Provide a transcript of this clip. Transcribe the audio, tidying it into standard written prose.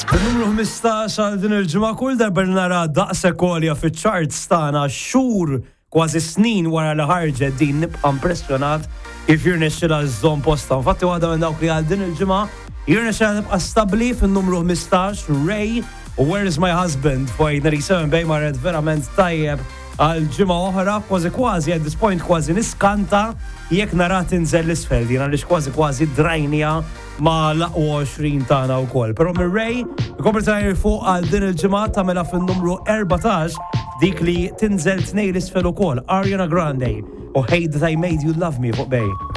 Numru 15 għal din il-ġimgħa kull darba nara daqshekk għolja fiċ-charts tagħna xhur kważi snin wara li ħarġet din nibqa' impressjonat kif jirnexxilha żżomm posta. Infatti waħda minn dawk li għal din il-ġimgħa jirnexxilha tibqa' stabbli fin-numru 15 Ray u Where Is My Husband fuq 97 bej marret verament tajjeb għal ġimgħa oħra kważi at this point kważi niskanta jekk nara tinżel l-isfel din għaliex kważi drajnija ma laqwa 20 tagħna wkoll. Però minn Ray ikompli tajjeb fuq għal din il-ġimgħa tagħmilha fin-numru 14 dik li tinżel tnejn l-isfel ukoll Ariana Grande u Hey That I Made You Love Me fuq bej.